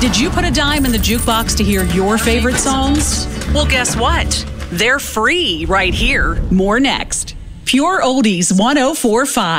Did you put a dime in the jukebox to hear your favorite songs? Well, guess what? They're free right here. More next. Pure Oldies 104.5.